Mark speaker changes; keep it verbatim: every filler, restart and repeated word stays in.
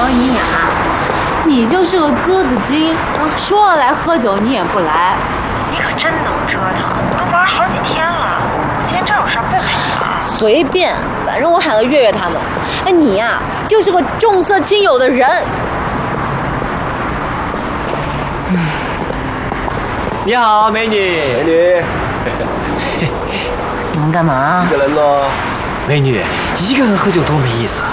Speaker 1: 王一雅，你就是个鸽子精，说了来喝酒你也不来。
Speaker 2: 你可真能折腾，都玩好几天了，我今天真有事不陪你。
Speaker 1: 随便，反正我喊了月月他们。哎，你呀、啊，就是个重色轻友的人。
Speaker 3: 嗯。你好，美女。
Speaker 4: 美女。
Speaker 1: 你们干嘛？
Speaker 4: 一个人咯。
Speaker 3: 美女，一个人喝酒多没意思啊。